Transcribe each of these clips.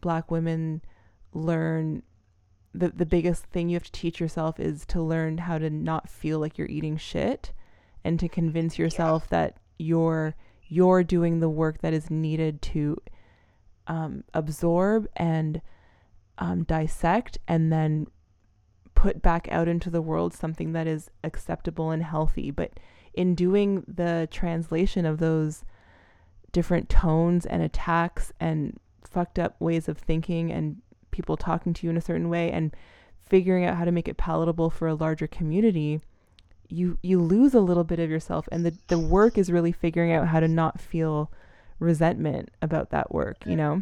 Black women learn, the biggest thing you have to teach yourself is to learn how to not feel like you're eating shit, and to convince yourself that you're doing the work that is needed to absorb and dissect, and then put back out into the world something that is acceptable and healthy. But in doing the translation of those different tones and attacks and fucked up ways of thinking and people talking to you in a certain way and figuring out how to make it palatable for a larger community, you lose a little bit of yourself. And the work is really figuring out how to not feel resentment about that work, you know?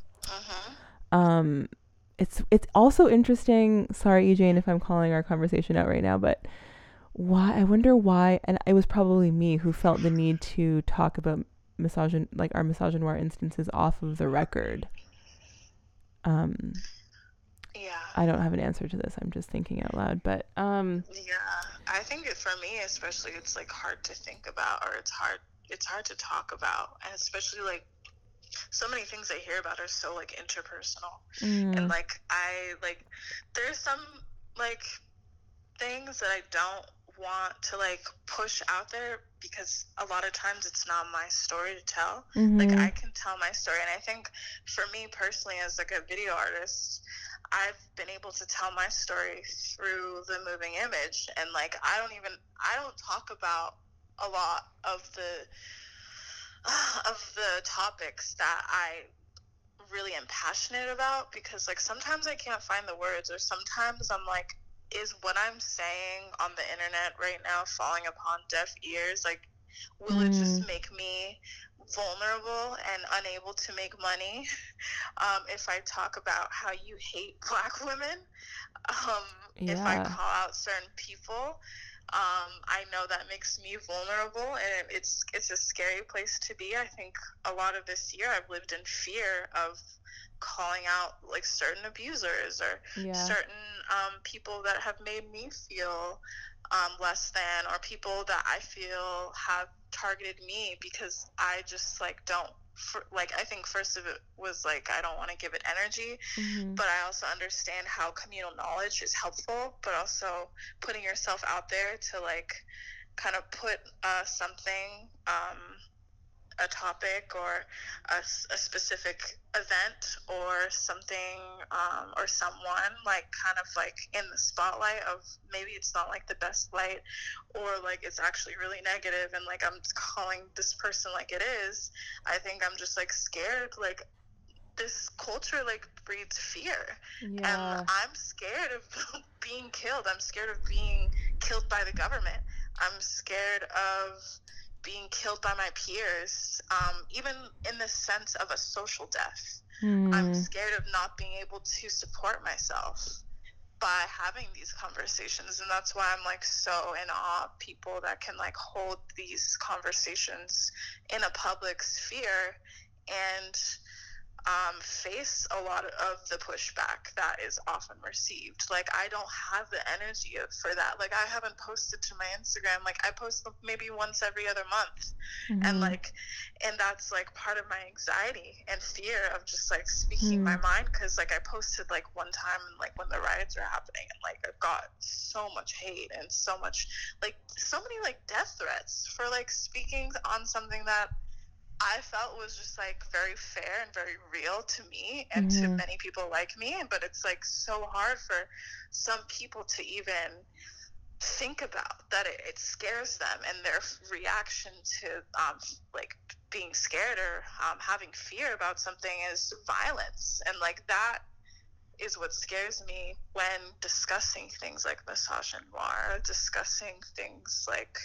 It's also interesting, sorry EJ if I'm calling our conversation out right now, but I wonder why, and it was probably me who felt the need to talk about our misogynoir instances off of the record. I don't have an answer to this. I'm just thinking out loud, but I think for me especially, it's like hard to think about, or it's hard to talk about, and especially like so many things I hear about are so like interpersonal, and like there's some like things that I don't want to like push out there, because a lot of times it's not my story to tell. Like I can tell my story, and I think for me personally as like a video artist, I've been able to tell my story through the moving image, and like I don't talk about a lot of the topics that I really am passionate about, because like sometimes I can't find the words, or sometimes I'm like, is what I'm saying on the internet right now falling upon deaf ears? Like, will it just make me vulnerable and unable to make money if I talk about how you hate Black women? If I call out certain people, I know that makes me vulnerable, and it's a scary place to be. I think a lot of this year I've lived in fear of calling out like certain abusers or certain people that have made me feel less than, or people that I feel have targeted me, because I just like don't I think first of it was like I don't want to give it energy, but I also understand how communal knowledge is helpful, but also putting yourself out there to like kind of put something, a topic or a specific event or something, or someone like kind of like in the spotlight of, maybe it's not like the best light, or like it's actually really negative, and like I'm calling this person like it is. I think I'm just like scared, like this culture like breeds fear, and I'm scared of being killed. I'm scared of being killed by the government. I'm scared of being killed by my peers, even in the sense of a social death. I'm scared of not being able to support myself by having these conversations, and that's why I'm like so in awe of people that can like hold these conversations in a public sphere and face a lot of the pushback that is often received. Like I don't have the energy for that. Like I haven't posted to my Instagram. Like I post maybe once every other month, and that's like part of my anxiety and fear of just like speaking my mind, because like I posted like one time and like when the riots are happening, and like I've got so much hate and so much like so many like death threats for like speaking on something that I felt was just like very fair and very real to me and to many people like me. But it's like so hard for some people to even think about that. It scares them, and their reaction to like being scared or having fear about something is violence. And like that is what scares me when discussing things like misogynoir, discussing things like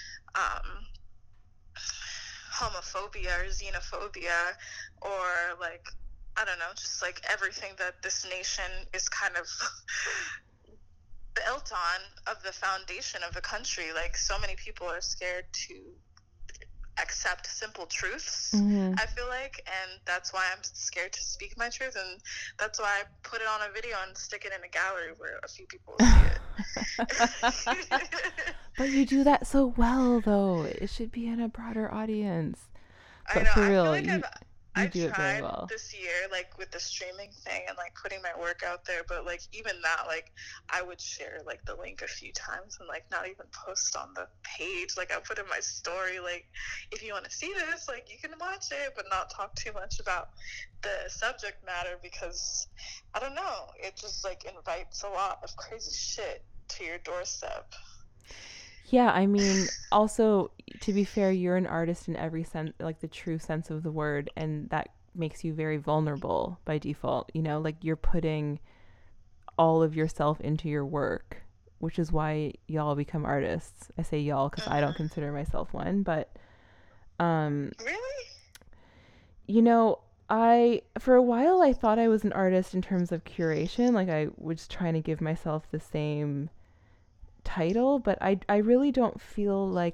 homophobia or xenophobia, or like I don't know, just like everything that this nation is kind of built on, of the foundation of the country. Like so many people are scared to accept simple truths, I feel like, and that's why I'm scared to speak my truth, and that's why I put it on a video and stick it in a gallery where a few people see it. But you do that so well, though. It should be in a broader audience. But I know, for I real, feel like You I do it very tried well. this year, like with the streaming thing and like putting my work out there, but like even that, like I would share like the link a few times and like not even post on the page. Like I put in my story, like if you want to see this, like you can watch it, but not talk too much about the subject matter because I don't know, it just like invites a lot of crazy shit to your doorstep. Yeah, I mean, also to be fair, you're an artist in every sense, like the true sense of the word, and that makes you very vulnerable by default. You know, like you're putting all of yourself into your work, which is why y'all become artists. I say y'all because I don't Mm-hmm. consider myself one, but um, Really? you know, I for a while I thought I was an artist in terms of curation, like I was trying to give myself the same title, but I really don't feel like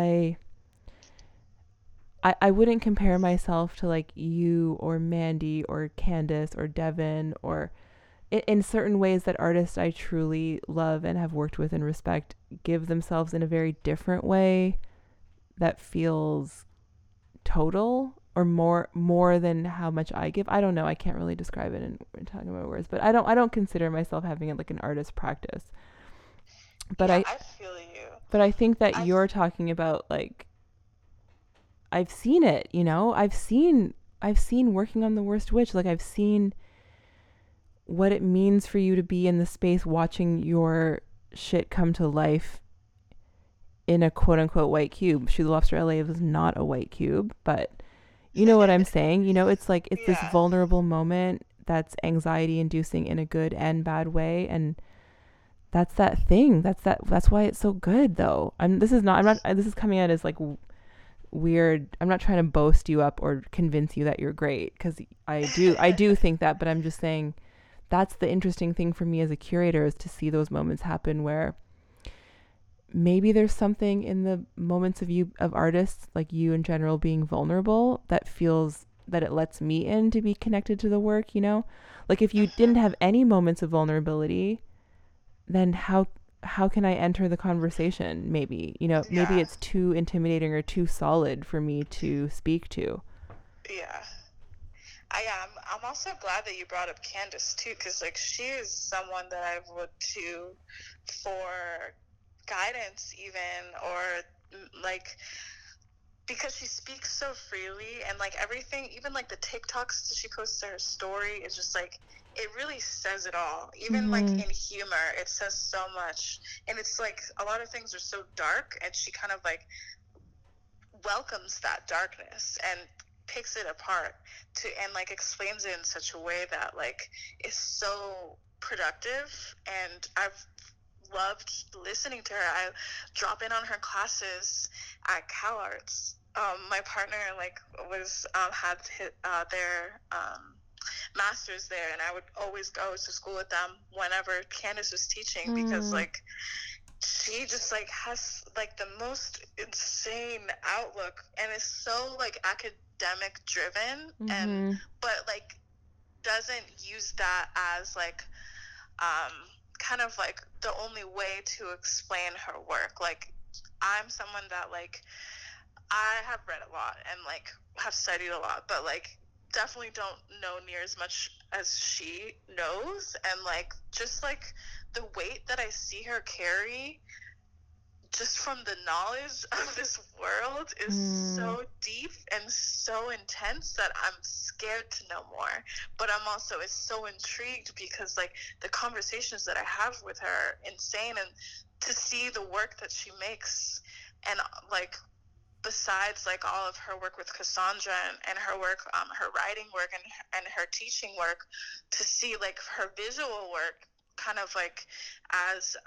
I wouldn't compare myself to like you or Mandy or Candace or Devin or in certain ways that artists I truly love and have worked with and respect give themselves in a very different way that feels total or more than how much I give. I don't know. I can't really describe it in talking about words, but I don't consider myself having it like an artist practice. But Yeah, I I feel you. but I think that I you're talking about like I've seen it, you know? I've seen working on The Worst Witch. Like I've seen what it means for you to be in the space watching your shit come to life in a quote unquote white cube. Shoe the Lobster LA was not a white cube, but you know what I'm saying? You know, it's like it's this yeah. vulnerable moment that's anxiety inducing in a good and bad way, and that's that thing. That's why it's so good though. This is coming out as like weird. I'm not trying to boast you up or convince you that you're great cuz I do think that, but I'm just saying that's the interesting thing for me as a curator is to see those moments happen where maybe there's something in the moments of artists like you in general being vulnerable that feels that it lets me in to be connected to the work, you know? Like if you didn't have Hmm. any moments of vulnerability, then how can I enter the conversation? Maybe, you know, maybe Yeah. it's too intimidating or too solid for me to speak to. Yeah. I am. I'm also glad that you brought up Candace too, because like she is someone that I've looked to for guidance, even or like because she speaks so freely and like everything, even like the TikToks that she posts to her story is just like it really says it all. Even like Mhm. in humor, it says so much, and it's like a lot of things are so dark, and she kind of like welcomes that darkness and picks it apart to and like explains it in such a way that like is so productive, and I've loved listening to her. I drop in on her classes at CalArts. My partner like was had their masters there, and I would always go to school with them whenever Candace was teaching because Mm. like she just like has like the most insane outlook and is so like academic driven and Mhm. but like doesn't use that as like um kind of like the only way to explain her work. Like I'm someone that like I have read a lot and like have studied a lot, but like definitely don't know near as much as she knows, and like just like the weight that I see her carry just from the knowledge of this world is Mm. so deep and so intense that I'm scared to know more. But I'm also is so intrigued because like the conversations that I have with her insane, and to see the work that she makes, and like besides like all of her work with Cassandra and her work, her writing work and her teaching work, to see like her visual work kind of like as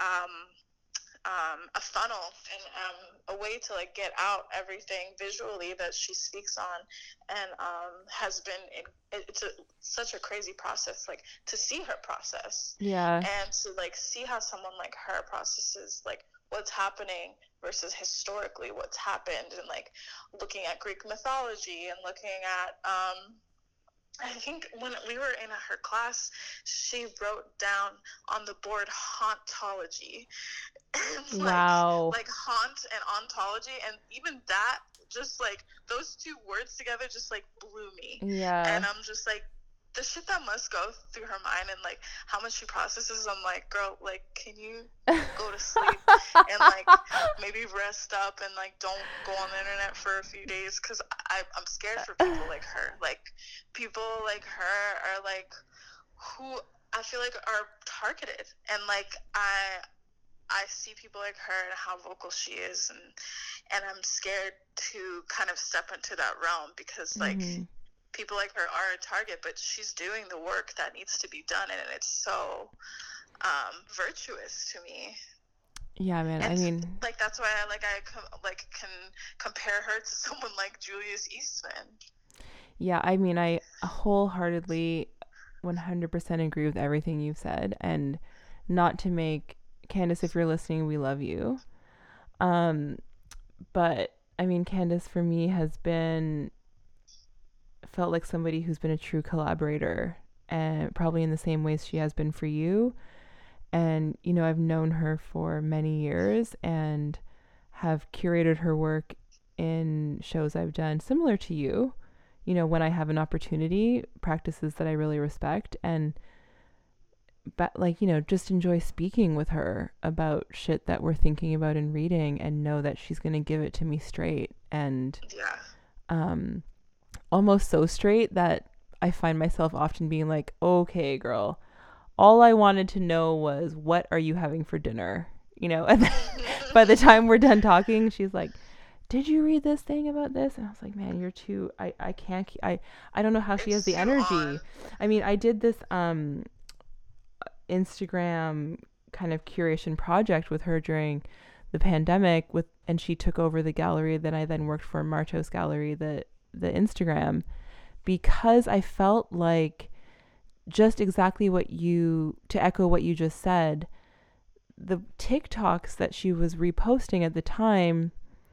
a funnel and a way to like get out everything visually that she speaks on, and has been it's such a crazy process like to see her process Yeah. and to like see how someone like her processes like what's happening versus historically what's happened, and like looking at Greek mythology and looking at I think when we were in her class, she wrote down on the board hauntology, and Wow. like haunt and ontology, and even that just like those two words together just like blew me. Yeah. And I'm just like, the shit that must go through her mind and like how much she processes. I'm like, girl, like, can you go to sleep and like maybe rest up and like don't go on the internet for a few days, because I'm scared for people like her. Like people like her are like who I feel like are targeted, and like I see people like her and how vocal she is, and I'm scared to kind of step into that realm, because like people like her are a target, but she's doing the work that needs to be done, and it's so virtuous to me. Yeah, man. And I mean, like that's why I can compare her to someone like Julius Eastman. Yeah, I mean, I wholeheartedly 100% agree with everything you've said, and not to make Candace, if you're listening, we love you. But I mean, Candace for me has felt like somebody who's been a true collaborator, and probably in the same ways she has been for you. And, you know, I've known her for many years and have curated her work in shows I've done similar to you, you know, when I have an opportunity, practices that I really respect, and like, you know, just enjoy speaking with her about shit that we're thinking about and reading, and know that she's going to give it to me straight, and almost so straight that I find myself often being like, okay, girl, all I wanted to know was, what are you having for dinner? You know, and by the time we're done talking, she's like, did you read this thing about this? And I was like, man, you're too, I can't, I don't know how she has the energy. I mean, I did this Instagram kind of curation project with her during the pandemic, and she took over the gallery that I then worked for, Martos Gallery, the Instagram, because I felt like, just exactly to echo what you just said, the TikToks that she was reposting at the time,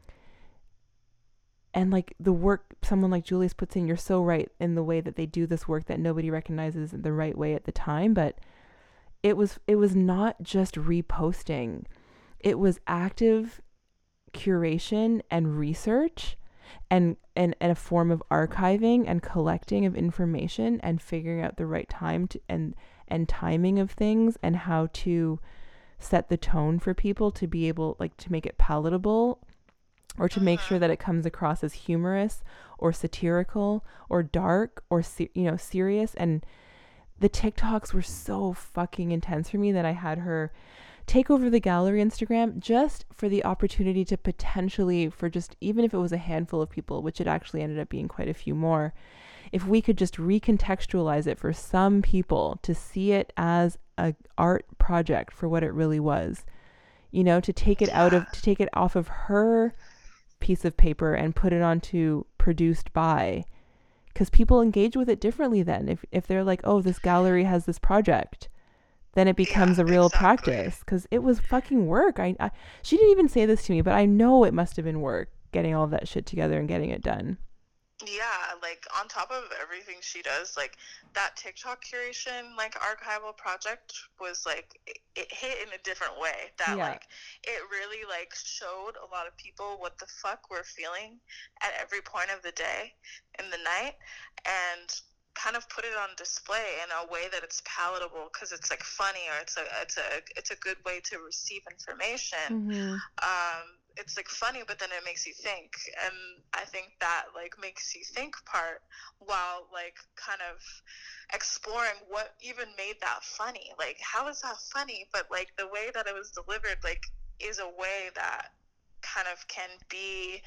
and like the work someone like Julius puts in, you're so right in the way that they do this work that nobody recognizes the right way at the time, but it was not just reposting. It was active curation and research, and a form of archiving and collecting of information, and figuring out the right time to, and timing of things, and how to set the tone for people to be able, like, to make it palatable, or to make sure that it comes across as humorous or satirical or dark or serious. And the TikToks were so fucking intense for me that I had her take over the gallery Instagram, just for the opportunity to potentially, for just, even if it was a handful of people, which it actually ended up being quite a few more, if we could just recontextualize it for some people to see it as a art project for what it really was, you know, to take it off of her piece of paper and put it onto produced by, because people engage with it differently then. If they're like, oh, this gallery has this project, then it becomes a real practice, because it was fucking work. She didn't even say this to me, but I know it must have been work getting all of that shit together and getting it done. Yeah, like on top of everything she does, like that TikTok curation, like archival project was like, it hit in a different way. That like, it really like showed a lot of people what the fuck we're feeling at every point of the day and the night, and kind of put it on display in a way that it's palatable, because it's like funny, or it's a good way to receive information. It's like funny, but then it makes you think, and I think that like makes you think part, while like kind of exploring what even made that funny. Like, how is that funny? But like the way that it was delivered, like, is a way that kind of can be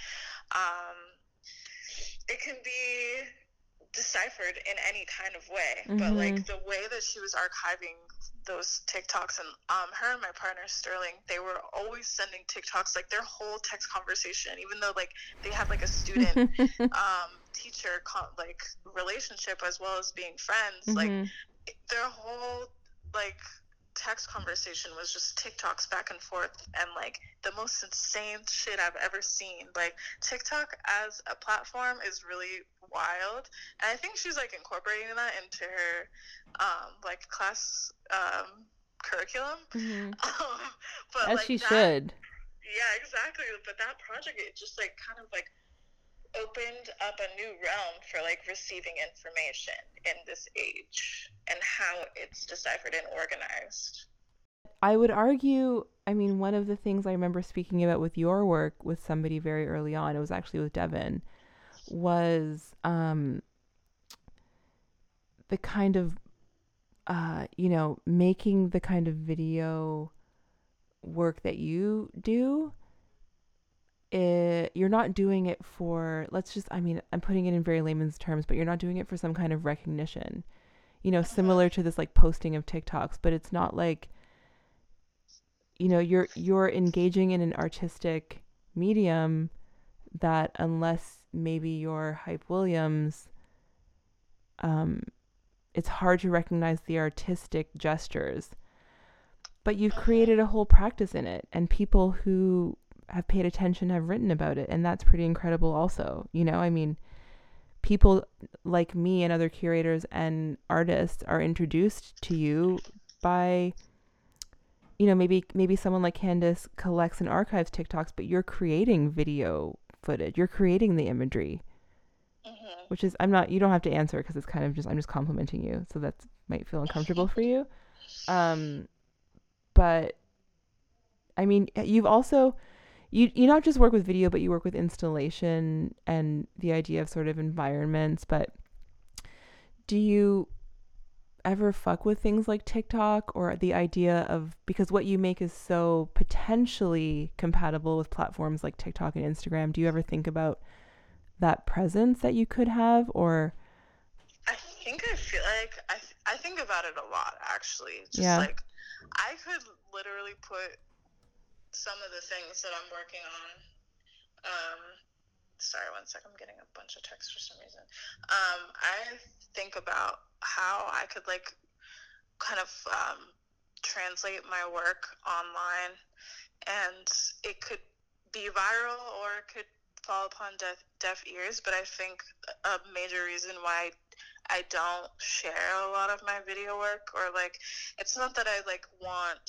it can be deciphered in any kind of way. But like the way that she was archiving those TikToks, and her and my partner Sterling, they were always sending TikToks, like their whole text conversation, even though like they had like a student teacher like relationship as well as being friends, like their whole like text conversation was just TikToks back and forth, and like the most insane shit I've ever seen. Like TikTok as a platform is really wild, and I think she's like incorporating that into her like class curriculum. But as like she that, should. Yeah, exactly. But that project, it just like kind of like opened up a new realm for like receiving information in this age and how it's deciphered and organized. I would argue, I mean, one of the things I remember speaking about with your work with somebody very early on, it was actually with Devin, was the kind of, making the kind of video work that you do. You're not doing it for, let's just, I mean, I'm putting it in very layman's terms, but you're not doing it for some kind of recognition, similar to this like posting of TikToks, but it's not like, you're engaging in an artistic medium that, unless maybe you're Hype Williams, um, it's hard to recognize the artistic gestures. But you've created a whole practice in it, and people who have paid attention have written about it, and that's pretty incredible also. I mean, people like me and other curators and artists are introduced to you by, maybe someone like Candace collects and archives TikToks, but you're creating video footage, you're creating the imagery, which is, you don't have to answer because it's kind of just, I'm just complimenting you, so that might feel uncomfortable for you. But I mean, you've also, you not just work with video, but you work with installation and the idea of sort of environments. But do you ever fuck with things like TikTok, or the idea of, because what you make is so potentially compatible with platforms like TikTok and Instagram, do you ever think about that presence that you could have? Or I think I feel like I think about it a lot, actually. Just yeah, like I could literally put some of the things that I'm working on. Sorry, one sec. I'm getting a bunch of texts for some reason. I think about how I could like kind of translate my work online, and it could be viral or it could fall upon deaf ears. But I think a major reason why I don't share a lot of my video work, or like, it's not that I like want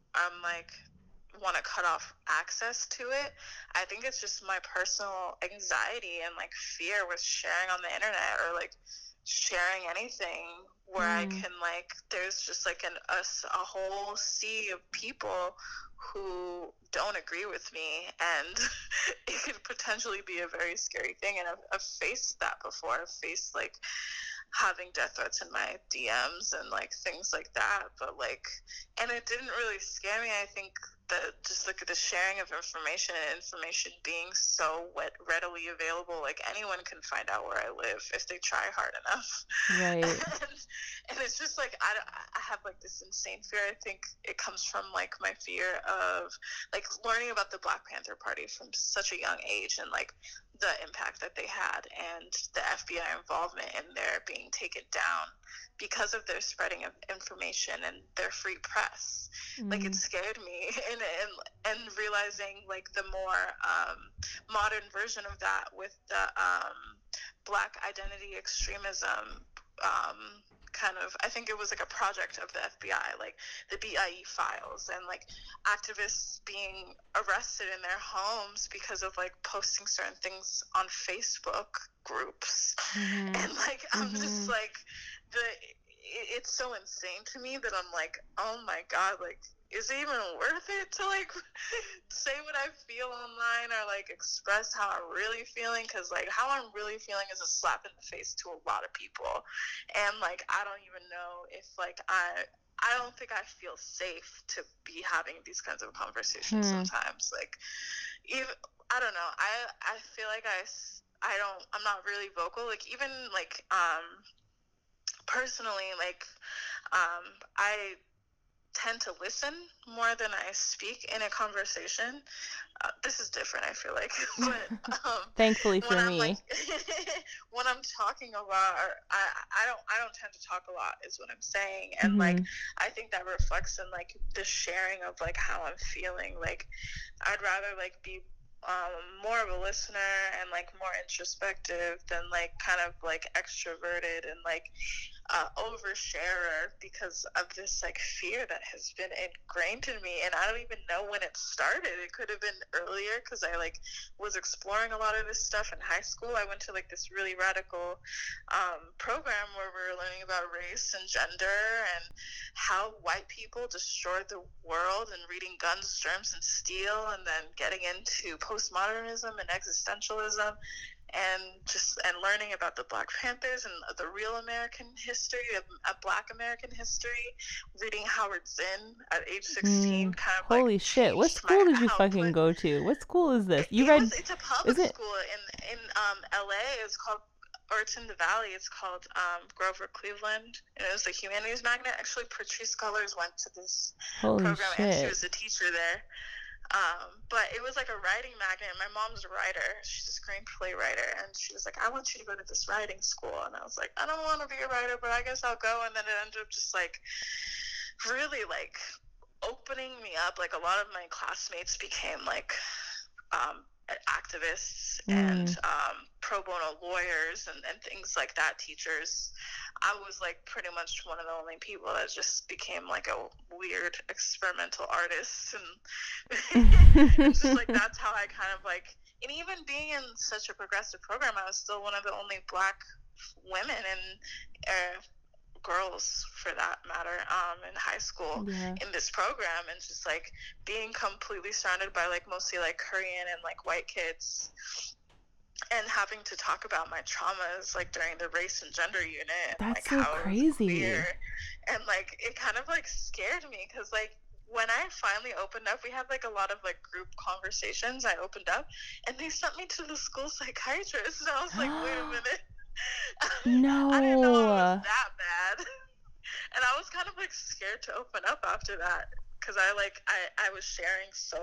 to cut off access to it. I think it's just my personal anxiety and like fear with sharing on the internet, or like sharing anything where I can like, there's just like a whole sea of people who don't agree with me, and it could potentially be a very scary thing. And I've faced that before. I've faced like having death threats in my DMs and like things like that. But like, and it didn't really scare me. I think that just like the sharing of information and information being so readily available, like anyone can find out where I live if they try hard enough. right. And it's just like, I have like this insane fear. I think it comes from like my fear of like learning about the Black Panther Party from such a young age, and like the impact that they had, and the FBI involvement in their being taken down because of their spreading of information and their free press. Like, it scared me, and realizing like the more modern version of that with the Black identity extremism kind of, I think it was like a project of the FBI, like the BIE files, and like activists being arrested in their homes because of like posting certain things on Facebook groups. And like, I'm just like, it's so insane to me that I'm like, oh my God, like, is it even worth it to like say what I feel online, or like express how I'm really feeling? Because like how I'm really feeling is a slap in the face to a lot of people, and like I don't even know if like I don't think I feel safe to be having these kinds of conversations sometimes. Like, even, I don't know, I feel like I'm not really vocal. Like, even like personally, like I tend to listen more than I speak in a conversation. This is different, I feel like. But thankfully for when I'm me, like, when I'm talking a lot, or I don't tend to talk a lot, is what I'm saying. And like, I think that reflects in like the sharing of like how I'm feeling. Like, I'd rather like be more of a listener and like more introspective than like kind of like extroverted and like oversharer because of this like fear that has been ingrained in me, and I don't even know when it started. It could have been earlier because I like was exploring a lot of this stuff in high school. I went to like this really radical program where we were learning about race and gender and how white people destroyed the world, and reading Guns, Germs, and Steel, and then getting into postmodernism and existentialism, and learning about the Black Panthers and the real American history of Black American history. Reading Howard Zinn at age 16 kind of like Holy shit! What changed my school did you outlook. fucking go to? What school is this? It's a public school in LA. It's called, or it's in the Valley. It's called Grover Cleveland, and it was a humanities magnet. Actually, Patrisse Cullors went to this program, and she was a teacher there. But it was like a writing magnet. My mom's a writer. She's a screenplay writer. And she was like, I want you to go to this writing school. And I was like, I don't want to be a writer, but I guess I'll go. And then it ended up just like really like opening me up. Like a lot of my classmates became like activists and pro bono lawyers and things like that, teachers. I was like pretty much one of the only people that just became like a weird experimental artist, and just like that's how I kind of like, and even being in such a progressive program, I was still one of the only Black women and girls for that matter in high school in this program, and just like being completely surrounded by like mostly like Korean and like white kids, and having to talk about my traumas like during the race and gender unit, and that's like so how crazy. it was queer, and like it kind of like scared me because like when I finally opened up, we had like a lot of like group conversations. I opened up and they sent me to the school psychiatrist, and I was like, wait a minute. No. I didn't know it was that bad. And I was kind of like scared to open up after that because I was sharing so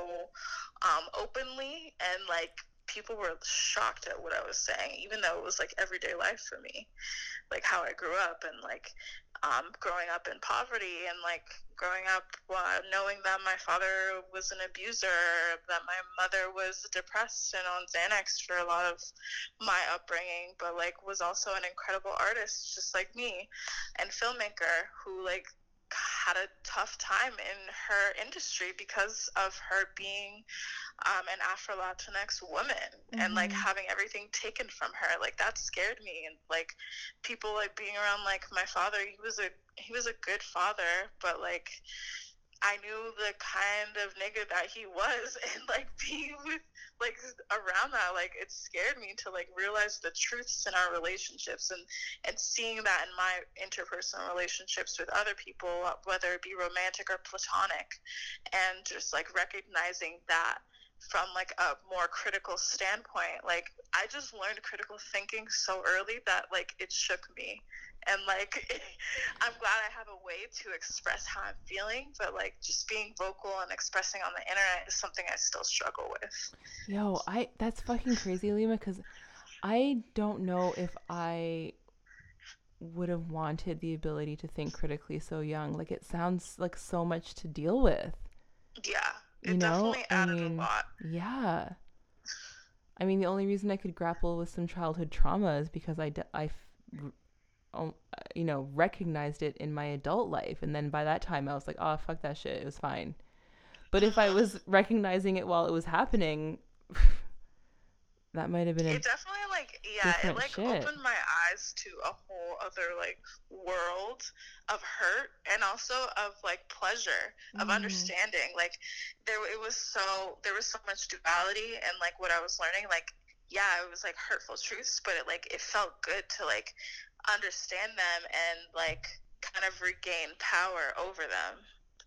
openly, and like people were shocked at what I was saying, even though it was like everyday life for me, like how I grew up, and like growing up in poverty, and like growing up knowing that my father was an abuser, that my mother was depressed and on Xanax for a lot of my upbringing, but like was also an incredible artist just like me, and filmmaker who like had a tough time in her industry because of her being an Afro-Latinx woman, and like having everything taken from her. Like that scared me, and like people like being around like my father, he was a good father, but like I knew the kind of nigga that he was, and like being with like around that, like it scared me to like realize the truths in our relationships, and seeing that in my interpersonal relationships with other people, whether it be romantic or platonic, and just like recognizing that from like a more critical standpoint. Like I just learned critical thinking so early that like it shook me, and like I'm glad I have a way to express how I'm feeling, but like just being vocal and expressing on the internet is something I still struggle with. Yo, that's fucking crazy, Lima, because I don't know if I would have wanted the ability to think critically so young. Like it sounds like so much to deal with. Yeah, it definitely added a lot. Yeah. I mean, the only reason I could grapple with some childhood trauma is because I recognized it in my adult life, and then by that time I was like, oh fuck that shit, it was fine. But if I was recognizing it while it was happening, that might have been it definitely like it like shit. opened my eyes to a whole other like world of hurt, and also of like pleasure, of understanding. Like there was so much duality, and like what I was learning, like it was like hurtful truths, but it felt good to like understand them and like kind of regain power over them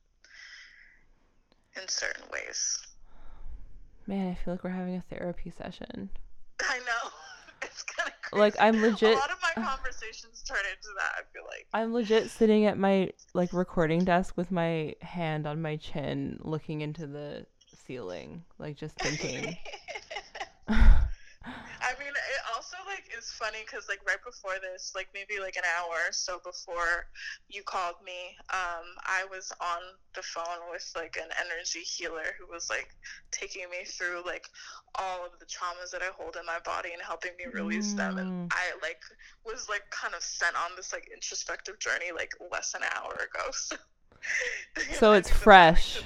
in certain ways. Man, I feel like we're having a therapy session. I know. It's kind of crazy. Like I'm legit. A lot of my conversations turn into that, I feel like. I'm legit sitting at my like recording desk with my hand on my chin, looking into the ceiling, like just thinking. I mean, it also like it's funny because like right before this, like maybe like an hour or so before you called me, I was on the phone with like an energy healer who was like taking me through like all of the traumas that I hold in my body and helping me release them. And I like was like kind of sent on this like introspective journey like less than an hour ago. So it's fresh.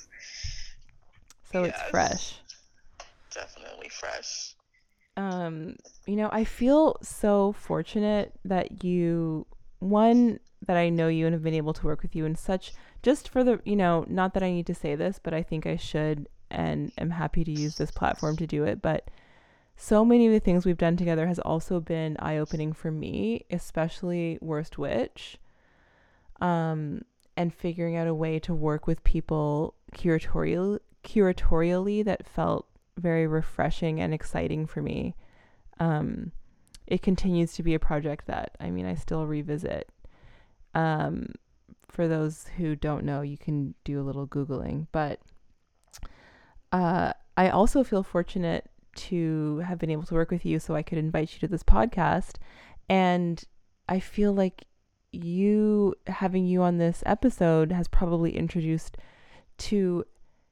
So yes, it's fresh. Definitely fresh. I feel so fortunate that that I know you and have been able to work with you in such, just for the, not that I need to say this, but I think I should, and am happy to use this platform to do it. But so many of the things we've done together has also been eye-opening for me, especially Worst Witch, and figuring out a way to work with people curatorially that felt very refreshing and exciting for me. It continues to be a project that, I still revisit. For those who don't know, you can do a little Googling, but I also feel fortunate to have been able to work with you so I could invite you to this podcast. And I feel like having you on this episode has probably introduced to,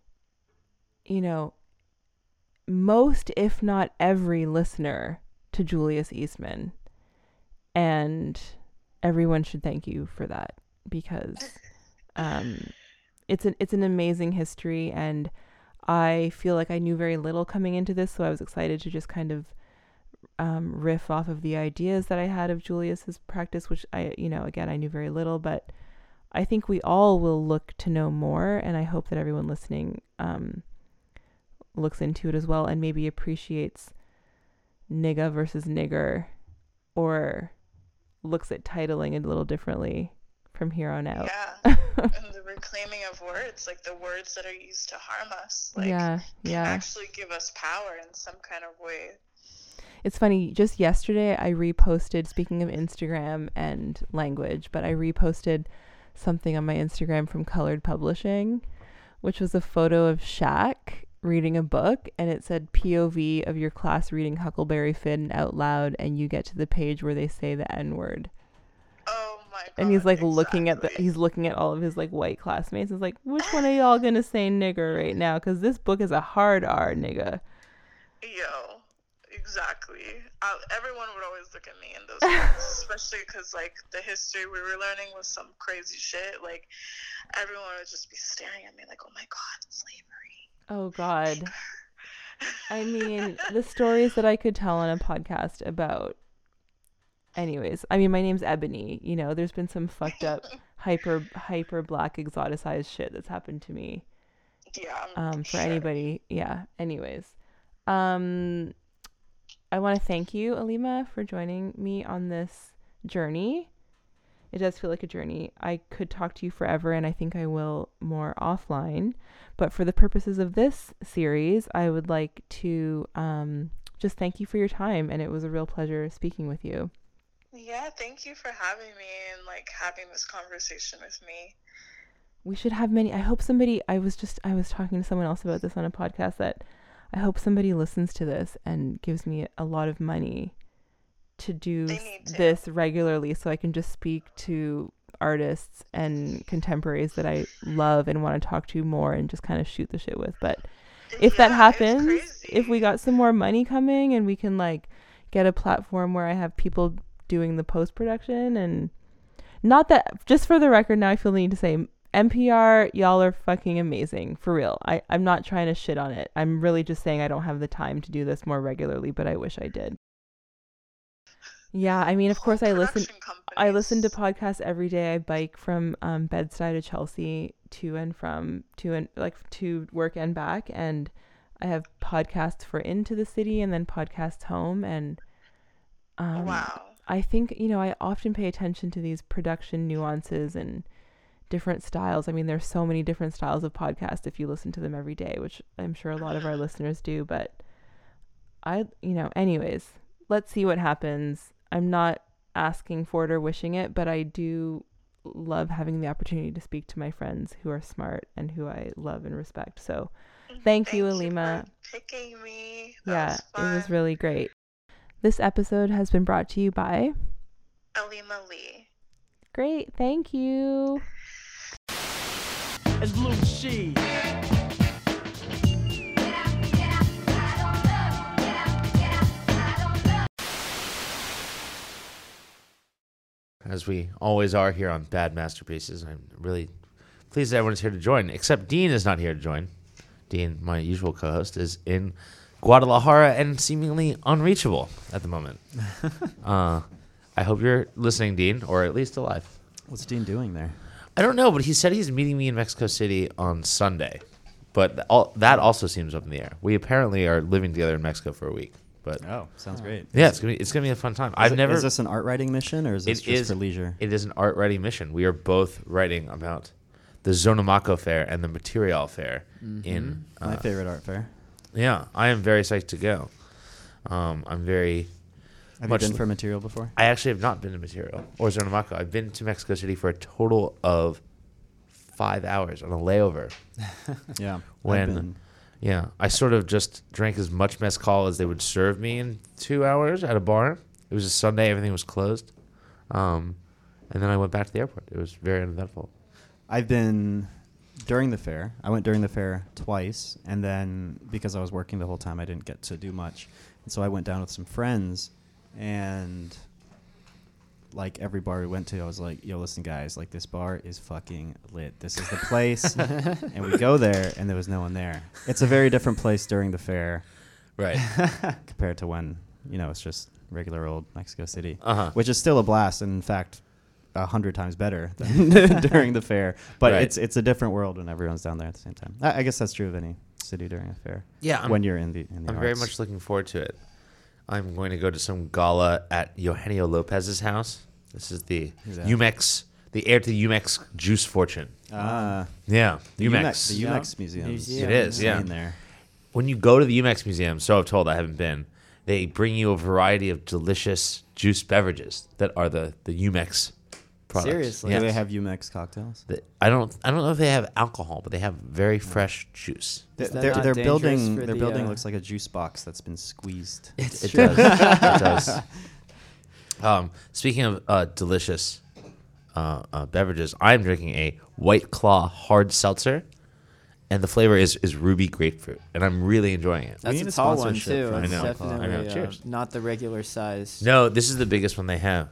most, if not every listener to Julius Eastman. And everyone should thank you for that, because it's an amazing history, and I feel like I knew very little coming into this, so I was excited to just kind of riff off of the ideas that I had of Julius's practice, which again, I knew very little, but I think we all will look to know more, and I hope that everyone listening looks into it as well, and maybe appreciates nigga versus nigger, or looks at titling it a little differently from here on out. Yeah. And the reclaiming of words, like the words that are used to harm us, like can actually give us power in some kind of way. It's funny, just yesterday I reposted, speaking of Instagram and language, but I reposted something on my Instagram from Colored Publishing, which was a photo of Shaq reading a book, and it said POV of your class reading Huckleberry Finn out loud, and you get to the page where they say the N-word. Oh my god. And he's like looking at all of his like white classmates. It's like, which one are y'all gonna say nigger right now? Because this book is a hard R, nigga. Yo, exactly. Everyone would always look at me in those books, especially because like the history we were learning was some crazy shit. Like everyone would just be staring at me like, oh my god, slavery. Oh god. I mean, the stories that I could tell on a podcast about. Anyways, my name's Ebony. There's been some fucked up hyper black exoticized shit that's happened to me. Yeah. For anybody. Yeah. Anyways. I want to thank you, Alima, for joining me on this journey. It does feel like a journey. I could talk to you forever, and I think I will more offline. But for the purposes of this series, I would like to just thank you for your time, and it was a real pleasure speaking with you. Yeah, thank you for having me and like having this conversation with me. We should have many. I hope somebody, I was talking to someone else about this on a podcast, that I hope somebody listens to this and gives me a lot of money to do this regularly, so I can just speak to artists and contemporaries that I love and want to talk to more and just kind of shoot the shit with. But if that happens, if we got some more money coming and we can like get a platform where I have people doing the post-production, and not that, just for the record, now I feel the need to say, NPR, y'all are fucking amazing, for real. I'm not trying to shit on it. I'm really just saying I don't have the time to do this more regularly, but I wish I did. Yeah, of course I listen to podcasts every day. I bike from Bed-Stuy to Chelsea to work and back, and I have podcasts for into the city and then podcasts home, and wow. I think, I often pay attention to these production nuances and different styles. There's so many different styles of podcasts if you listen to them every day, which I'm sure a lot of our listeners do, but anyways, let's see what happens. I'm not asking for it or wishing it, but I do love having the opportunity to speak to my friends who are smart and who I love and respect. So thank you, Alima. For picking me. Yeah, it was really great. This episode has been brought to you by Alima Lee. Great, thank you. As Blue She. As we always are here on Bad Masterpieces, I'm really pleased that everyone's here to join, except Dean is not here to join. Dean, my usual co-host, is in Guadalajara and seemingly unreachable at the moment. I hope you're listening, Dean, or at least alive. What's Dean doing there? I don't know, but he said he's meeting me in Mexico City on Sunday. But that also seems up in the air. We apparently are living together in Mexico for a week. But Oh, sounds great. yeah, it's gonna be a fun time. Is this an art writing mission or is this just for leisure? It is an art writing mission. We are both writing about the Zonamaco Fair and the Material Fair in My favorite art fair. Yeah, I am very psyched to go. I'm very. Have you been for Material before? I actually have not been to Material or Zonamaco. I've been to Mexico City for a total of 5 hours on a layover. Yeah. Yeah, I sort of just drank as much mezcal as they would serve me in 2 hours at a bar. It was a Sunday; everything was closed, and then I went back to the airport. It was very uneventful. I've been during the fair. I went during the fair twice, and then because I was working the whole time, I didn't get to do much. And so I went down with some friends, and like every bar we went to, I was like, yo, listen, guys, like this bar is fucking lit. This is the place. And we go there, and there was no one there. It's a very different place during the fair. Right. Compared to when, it's just regular old Mexico City, Which which is still a blast. And in fact, 100 times better than during the fair. But Right. it's a different world when everyone's down there at the same time. I guess that's true of any city during a fair. Yeah, when you're in the I'm very arts. much looking forward to it. I'm going to go to some gala at Eugenio Lopez's house. This is the Who's that? Umex, the heir to the Umex juice fortune. Ah, Yeah, the Umex. The Umex Museum. It is, yeah. Insane there. When you go to the Umex Museum, so I've told, I haven't been, they bring you a variety of delicious juice beverages that are the Umex products. Seriously? Yes. Do they have Umex cocktails? I don't know if they have alcohol, but they have very fresh juice. Is that Their not their dangerous building for their the, building looks like a juice box that's been squeezed. It does. It does. Speaking of delicious beverages, I'm drinking a White Claw hard seltzer, and the flavor is ruby grapefruit, and I'm really enjoying it. That's need a a tall one sponsorship too. from It's I know. definitely I know. Cheers. not the regular size. No, this is the biggest one they have.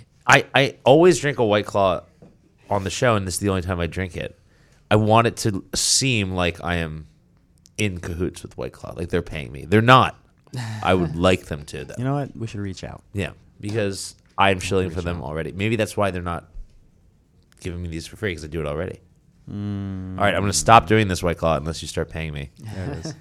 I always drink a White Claw on the show, and this is the only time I drink it. I want it to seem like I am in cahoots with White Claw, like they're paying me. They're not. I would like them to, though. You know what? We should reach out. Yeah, because I'm shilling for reach them out. already. Maybe that's why they're not giving me these for free, because I do it already. All right, I'm going to stop doing this, White Claw, unless you start paying me. There it is.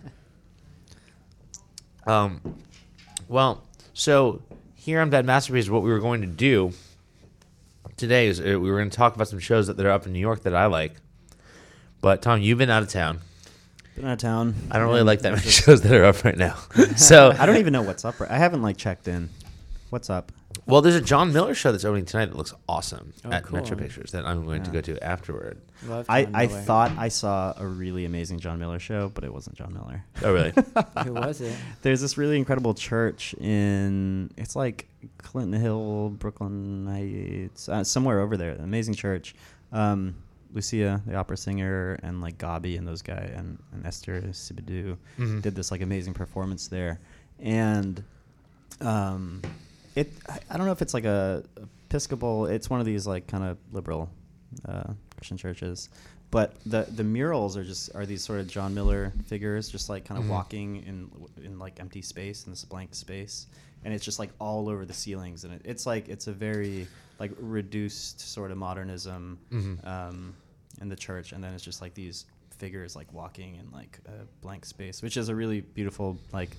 Well, so here on Bad Masterpiece, what we were going to do today is we were going to talk about some shows that are up in New York that I like. But Tom, you've been out of town. Been out of town. I don't really like that many shows that are up right now. So I don't even know what's up. I haven't checked in. What's up? well, there's a John Miller show that's opening tonight that looks awesome Oh, at cool. Metro Pictures that I'm going to Yeah. go to afterward. Love I John Miller. thought I saw a really amazing John Miller show, but it wasn't John Miller. Oh, really? Who was it? There's this really incredible church it's like Clinton Hill, Brooklyn Heights, somewhere over there. An amazing church. Lucia, the opera singer, and like Gabi and those guys, and Esther Sibidou did this amazing performance there. And I don't know if it's like a Episcopal. It's one of these kind of liberal Christian churches. But the murals are these sort of John Miller figures, just kind of walking in empty space, in this blank space, and it's just all over the ceilings, and it's a very reduced sort of modernism in the church, and then it's just these figures walking in a blank space, which is a really beautiful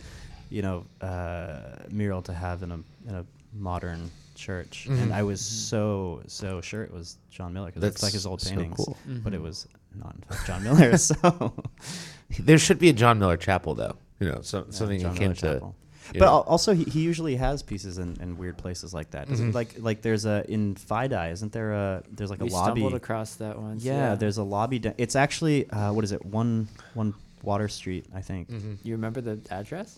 mural to have in a modern church. And I was so sure it was John Miller because it's his old so paintings, cool. but it was not in fact John Miller. So There should be a John Miller chapel, though. Something John akin Miller to. Chapel. But also he usually has pieces in weird places like that. Doesn't like there's in FIDI, isn't there there's a We lobby? stumbled across that once. Yeah, there's a lobby. It's actually what is it? One Water Street, I think. You remember the address?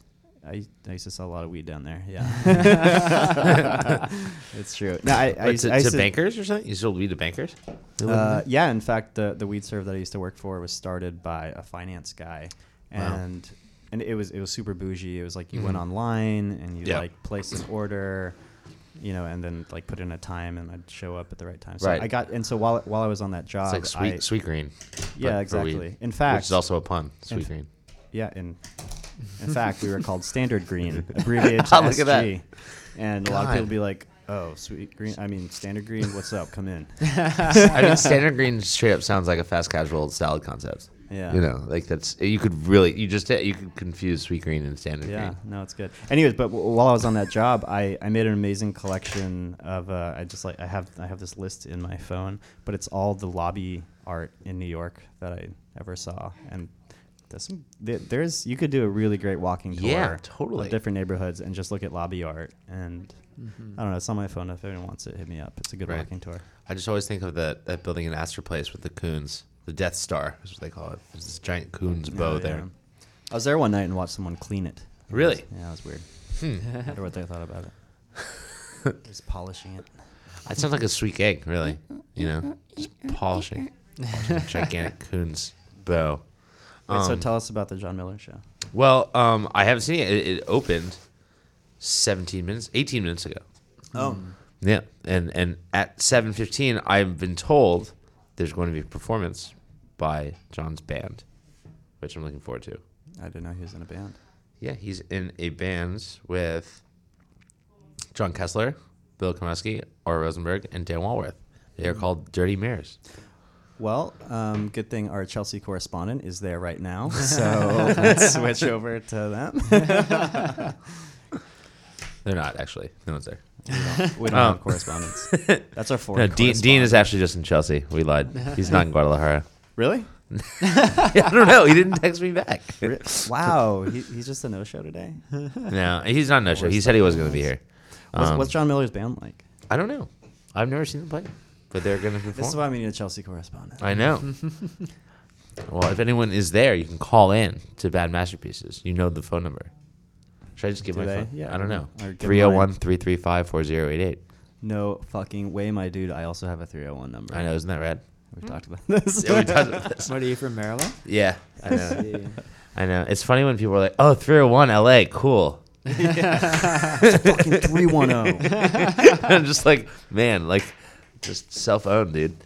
I used to sell a lot of weed down there. Yeah, it's true. No, I used to bankers or something. You sold weed to bankers. Yeah, in fact, the weed serve that I used to work for was started by a finance guy, and it was super bougie. It was like you went online and you like placed an order, and then like put in a time and I'd show up at the right time. So so while I was on that job, it's like sweet green. Yeah, exactly. In fact, which is also a pun. Sweet green. Yeah, in fact, we were called Standard Green, abbreviated to Look at that. SG. And a lot of people be like, "Oh, sweet green. I mean, Standard Green. What's up? Come in." I mean, Standard Green straight up sounds like a fast casual salad concept. Yeah. Like that's you could confuse sweet green and Standard Green. Yeah, no, it's good. Anyways, but while I was on that job, I made an amazing collection of I have this list in my phone, but it's all the lobby art in New York that I ever saw, and you could do a really great walking tour. Yeah, totally. Of different neighborhoods and just look at lobby art, and I don't know, it's on my phone. If anyone wants it, hit me up. It's a good walking tour. I just always think of that building in Astor Place with the coons. The Death Star is what they call it. There's this giant coon's bow there. I was there one night and watched someone clean it. Really? Yeah, it was weird. I wonder what they thought about it. Just polishing it. That sounds like a sweet egg, really. Just polishing a gigantic coon's bow. Wait, so tell us about the John Miller Show. Well, I haven't seen it. It opened 18 minutes ago. Oh. Yeah, and at 7:15, I've been told there's going to be a performance by John's band, which I'm looking forward to. I didn't know he was in a band. Yeah, he's in a band with John Kessler, Bill Komeski, Ora Rosenberg, and Dan Walworth. They are called Dirty Mirrors. Well, good thing our Chelsea correspondent is there right now, so let's switch over to them. They're not, actually. No one's there. We don't have correspondents. That's our fourth. No, Dean is actually just in Chelsea. We lied. He's not in Guadalajara. Really? I don't know. He didn't text me back. Wow, he's just a no-show today. No, he's not a no-show. He said he wasn't going to be here. What's John Miller's band like? I don't know. I've never seen them play, but they're going to perform. This is why we need a Chelsea correspondent. I know. Well, if anyone is there, you can call in to Bad Masterpieces. You know the phone number. Should I just give my phone? Yeah. I don't know. 301-335-4088. No fucking way, my dude. I also have a 301 number. I know. Isn't that rad? We've talked about this. Yeah, we talked about this. What are you from Maryland? Yeah, I know. I know. It's funny when people are like, "Oh, 301 LA, cool." It's fucking 310. I'm just like, man, like, just self-owned, dude.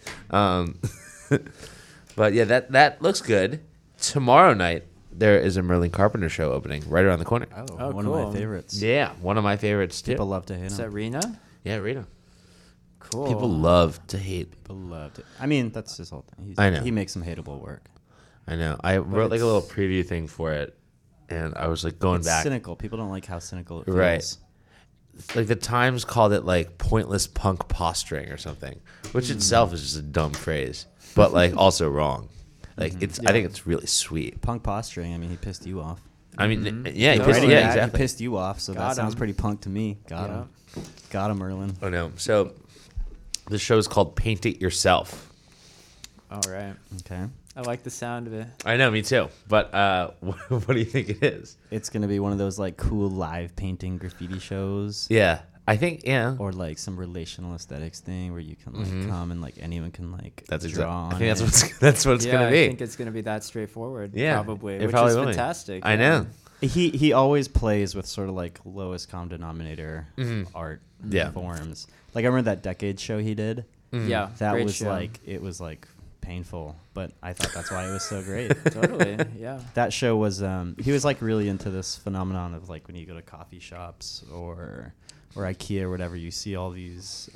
But yeah, that looks good. Tomorrow night there is a Merlin Carpenter show opening right around the corner. Oh, one of my favorites. Yeah, one of my favorites too. People love to hate him. Is that Rena? Yeah, Rita. Cool. People love to hate. People love to. I mean, that's his whole thing. I know. He makes some hateable work. I know. I wrote like a little preview thing for it, and I was like going back. Cynical. People don't like how cynical it feels. Right. Like the Times called it like pointless punk posturing or something, which itself is just a dumb phrase, but like also wrong. Like it's, I think it's really sweet. Punk posturing. I mean, he pissed you off. I mean, yeah, he No, pissed, right? yeah, He exactly. pissed you off, so Got that sounds him. pretty punk to me. Got him. Got him, Merlin. Oh no. So the show is called Paint It Yourself. All right. Okay. I like the sound of it. I know, me too. But what do you think it is? It's going to be one of those like cool live painting graffiti shows. Yeah, I think Or like some relational aesthetics thing where you can like come and like anyone can like that's draw exactly. on I think it. that's what it's Yeah, gonna be. I think it's gonna be that straightforward. Yeah, probably. it Which probably is will be. fantastic. I know. He always plays with sort of like lowest common denominator art Yeah. forms. Like I remember that Decade show he did. Yeah, That great was show. like it was like painful, but I thought that's why it was so great. Totally. Yeah. That show was he was like really into this phenomenon of like when you go to coffee shops or IKEA or whatever, you see all these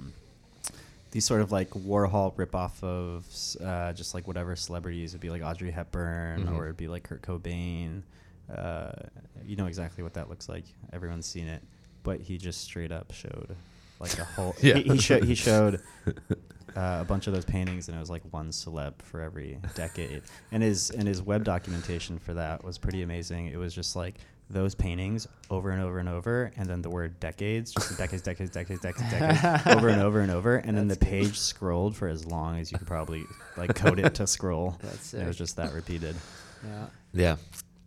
sort of like Warhol ripoff of just like whatever celebrities. It'd be like Audrey Hepburn or it'd be like Kurt Cobain. You know exactly what that looks like. Everyone's seen it, but he just straight up showed like a whole. Yeah. He showed a bunch of those paintings, and it was like one celeb for every decade. And his web documentation for that was pretty amazing. It was just like those paintings over and over and over, and then the word decades, just decades, over and over and over, and then the page scrolled for as long as you could probably like code it to scroll. That's And it was sick. just that repeated. Yeah. Yeah.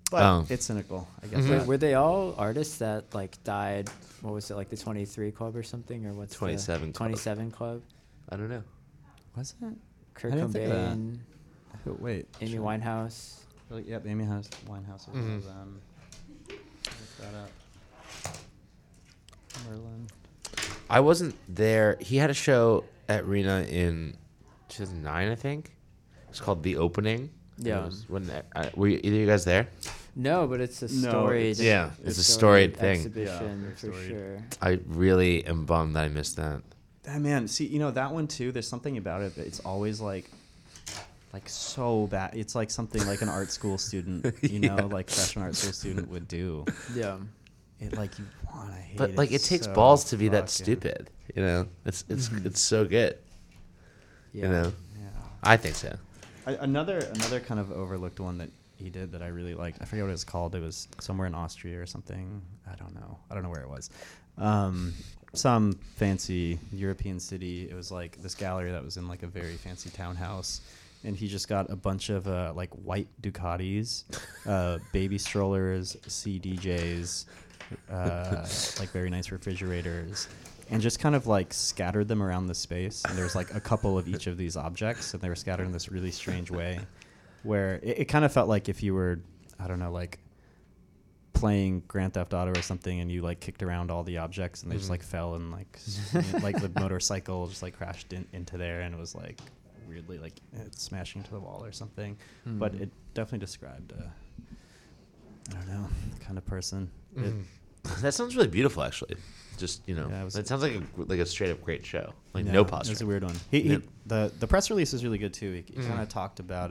But it's cynical, I guess. Mhm. Were they all artists that like died? What was it, like the 23 Club or something, or what's 27 the Club. 27 Club? I don't know. Was it? Kurt I didn't think of that. Cobain, Oh, wait. Amy sure. Winehouse. Yep, Amy Winehouse. Was one Mhm. of them. Look that up. Merlin. I wasn't there. He had a show at Rena in 2009, I think. It's called The Opening. Yeah. It was when were either of you guys there? No, but it's a No, storied. it's- Yeah, it's a storied thing. Exhibition Yeah, for very storied. sure. I really am bummed that I missed that. Ah, man, see, that one too. There's something about it that it's always like so bad. It's like something like an art school student, Yeah. like freshman art school student would do. Yeah. It like you want to hate But it. like it takes so balls to be that fucking- stupid. It's so good. Yeah. You know, Yeah. I think so. Another kind of overlooked one that he did that I really liked. I forget what it was called. It was somewhere in Austria or something. I don't know where it was. Some fancy European city. It was like this gallery that was in like a very fancy townhouse, and he just got a bunch of like white Ducatis, baby strollers, CDJs, like very nice refrigerators, and just kind of like scattered them around the space. And there's like a couple of each of these objects, and they were scattered in this really strange way, where it kind of felt like if you were, I don't know, like playing Grand Theft Auto or something, and you like kicked around all the objects, and they just like fell, and like like the motorcycle just like crashed into there, and it was like weirdly like smashing into the wall or something. But it definitely described I don't know, the kind of person. That sounds really beautiful, actually. Just Yeah, it was- it sounds like a straight up great show. Like Yeah, no it was posture. a weird one. Yeah. The press release was really good too. He Mhm. kind of talked about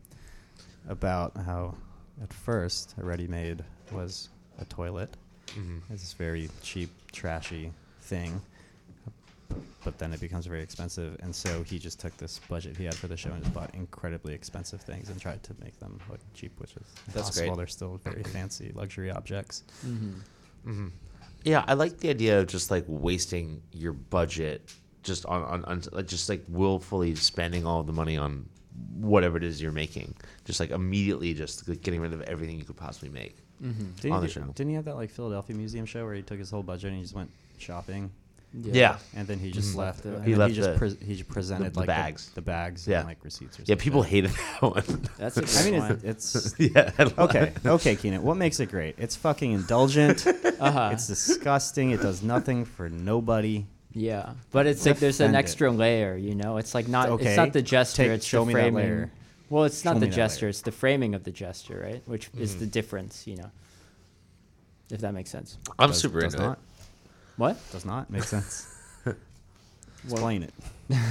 how at first a Ready Made was a toilet. Mhm. It's this very cheap, trashy thing. But then it becomes very expensive, and so he just took this budget he had for the show and just bought incredibly expensive things and tried to make them look cheap, which is That's impossible. great. They're still very fancy luxury objects. Mm-hmm. Yeah, I like the idea of just like wasting your budget just on like just like willfully spending all of the money on whatever it is you're making. Just like immediately just like, getting rid of everything you could possibly make. Didn't On he, the show. Didn't he have that like Philadelphia Museum show where he took his whole budget and he just went shopping? Yeah. And then he just Mhm. left. He And then left he just the- he presented the like bags. the bags, Yeah. and like receipts or Yeah, something. people hated that one. That's a good I mean, one. it's yeah. okay, Keenan. What makes it great? It's fucking indulgent. Uh-huh. It's disgusting. It does nothing for nobody. Yeah, but it's like there's an Defend it. extra layer, It's like not. Okay. It's not the gesture. It's show the me that framing. layer. Well, it's Show not me the that gesture. layer. It's the framing of the gesture, right? Which is Mhm. the difference, If that makes sense. I'm Does- super does into not. it. What? Does not make sense. Explain it.